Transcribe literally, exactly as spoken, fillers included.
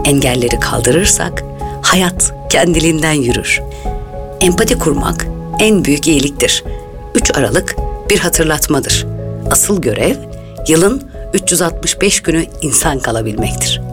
Engelleri kaldırırsak hayat kendiliğinden yürür. Empati kurmak en büyük iyiliktir. üç Aralık bir hatırlatmadır. Asıl görev yılın üç yüz altmış beş günü insan kalabilmektir.